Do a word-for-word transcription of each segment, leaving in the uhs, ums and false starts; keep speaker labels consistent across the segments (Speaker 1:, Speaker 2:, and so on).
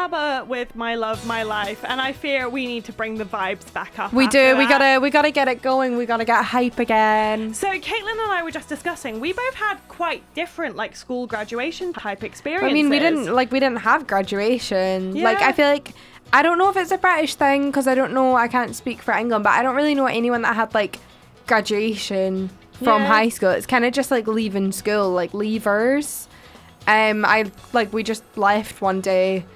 Speaker 1: ABBA with My Love, My Life, and I fear we need to bring the vibes back up.
Speaker 2: We
Speaker 1: after
Speaker 2: do. We
Speaker 1: that.
Speaker 2: gotta. We gotta get it going. We gotta get hype again.
Speaker 1: So Caitlin and I were just discussing. We both had quite different, like, school graduation type experiences.
Speaker 2: I mean, we didn't like. We didn't have graduation.
Speaker 1: Yeah.
Speaker 2: Like, I feel like. I don't know if it's a British thing because I don't know. I can't speak for England, but I don't really know anyone that had like graduation from
Speaker 1: Yeah.
Speaker 2: high school. It's kind of just like leaving school, like leavers. Um, I like we just left one day,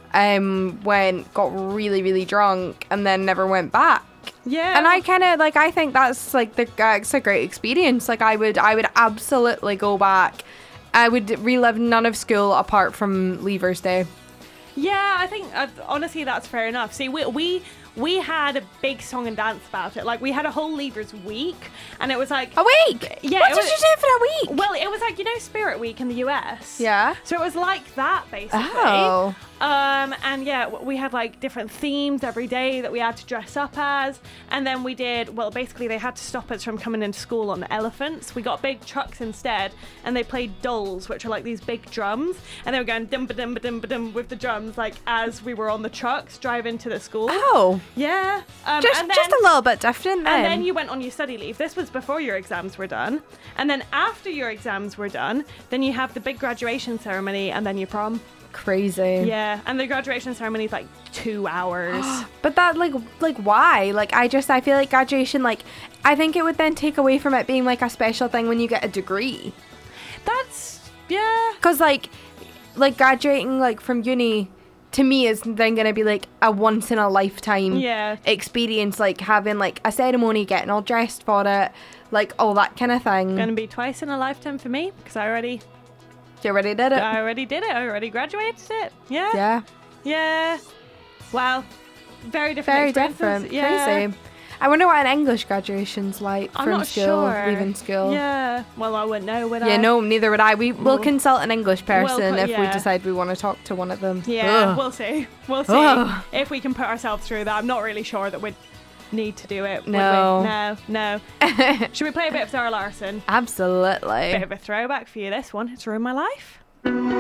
Speaker 2: um, went got really really drunk and then never went back.
Speaker 1: Yeah.
Speaker 2: And I kind of like I think that's like the uh, it's a great experience. Like I would I would absolutely go back. I would relive none of school apart from Leavers Day.
Speaker 1: Yeah, I think uh, honestly that's fair enough. See, we we we had a big song and dance about it. Like we had a whole Leavers week, and it was like
Speaker 2: A week.
Speaker 1: Yeah,
Speaker 2: What
Speaker 1: it
Speaker 2: did
Speaker 1: was-
Speaker 2: you do for a week?
Speaker 1: Well, it was like, you know, Spirit Week in the U S.
Speaker 2: Yeah.
Speaker 1: So it was like that basically.
Speaker 2: Oh.
Speaker 1: Um, and yeah, w- we had like different themes every day that we had to dress up as. And then we did, well, basically they had to stop us from coming into school on elephants. We got big trucks instead, and they played dolls, which are like these big drums. And they were going dum ba dum ba dum ba dum with the drums, like as we were on the trucks driving to the school.
Speaker 2: Oh.
Speaker 1: Yeah. Um,
Speaker 2: Just
Speaker 1: and then,
Speaker 2: just a little bit different then.
Speaker 1: and then you went on your study leave. This was before your exams were done. And then after your exams were done, then you have the big graduation ceremony and then your prom.
Speaker 2: Crazy.
Speaker 1: Yeah, and the graduation ceremony is like two hours.
Speaker 2: But that like like why? Like I just I feel like graduation like I think it would then take away from it being like a special thing when you get a degree.
Speaker 1: That's, yeah.
Speaker 2: Cuz like like graduating like from uni to me is then going to be like a once in a lifetime
Speaker 1: Yeah.
Speaker 2: experience, like having like a ceremony, getting all dressed for it, like all that kind of thing.
Speaker 1: Gonna be twice in a lifetime for me because I already,
Speaker 2: You already did it.
Speaker 1: I already did it. I already graduated it. Yeah.
Speaker 2: Yeah.
Speaker 1: Yeah. Wow. Very different.
Speaker 2: Very
Speaker 1: experiences.
Speaker 2: different.
Speaker 1: Yeah.
Speaker 2: Crazy. I wonder what an English graduation's like
Speaker 1: I'm
Speaker 2: from
Speaker 1: not
Speaker 2: school,
Speaker 1: sure.
Speaker 2: leaving school.
Speaker 1: Yeah. Well, I wouldn't know, would I?
Speaker 2: Yeah, no, neither would I. We will
Speaker 1: Well-
Speaker 2: consult an English person
Speaker 1: Well,
Speaker 2: if we
Speaker 1: yeah.
Speaker 2: decide we want to talk to one of them.
Speaker 1: Yeah,
Speaker 2: Ugh.
Speaker 1: we'll see. We'll see
Speaker 2: Ugh.
Speaker 1: if we can put ourselves through that. I'm not really sure that we'd need to do it. would we?
Speaker 2: No.
Speaker 1: No, no. Should we play a bit of Zara Larsson?
Speaker 2: Absolutely.
Speaker 1: Bit of a throwback for you, this one. It's Ruin My Life.